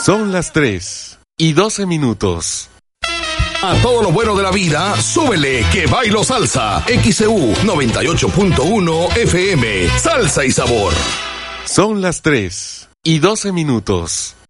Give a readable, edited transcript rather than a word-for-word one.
Son las 3:12. A todo lo bueno de la vida, súbele que bailo salsa. XEU 98.1 FM. Salsa y sabor. Son las 3:12.